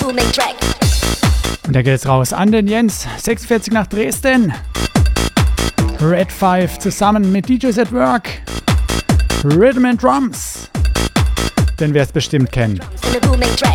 Und da geht's raus an den Jens, 46 nach Dresden. Red 5 zusammen mit DJs at Work. Rhythm and Drums. Den wir's bestimmt kennen.